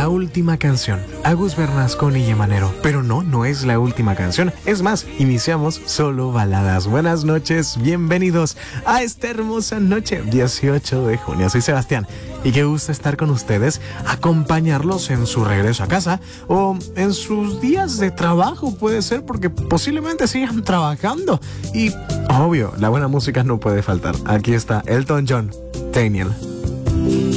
la última canción. Agus Bernasconi y Emanero. Pero no es la última canción. Es más, iniciamos solo baladas. Buenas noches, bienvenidos a esta hermosa noche, 18 de junio. Soy Sebastián y qué gusto estar con ustedes, acompañarlos en su regreso a casa o en sus días de trabajo, puede ser, porque posiblemente sigan trabajando. Y obvio, la buena música no puede faltar. Aquí está Elton John, Daniel.